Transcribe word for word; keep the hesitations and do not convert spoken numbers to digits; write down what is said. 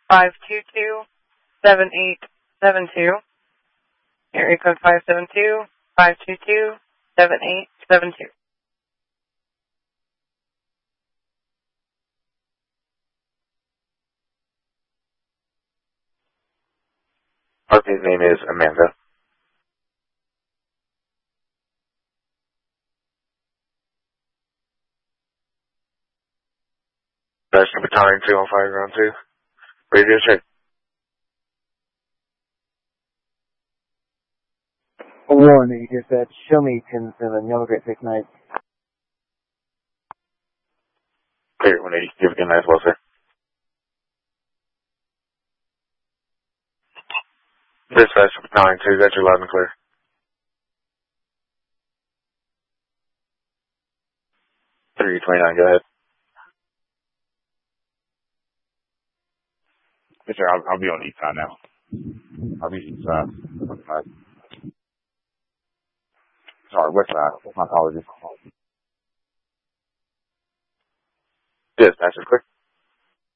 five two two, seven eight seven two. Area code five seven two, five two two, seven eight seven two. His name is Amanda. That's the battalion two on fire ground two. Radio check. Warning, is that show me ten seven, Yellow Great Six Night. Clear one eighty, give again as well, sir. Dispatch to battalion two, got you loud and clear. three twenty-nine, go ahead. Yes, sir, I'll, I'll be on the east side now. I'll be east side. West side. Sorry, west side. My apologies. Dispatch is clear.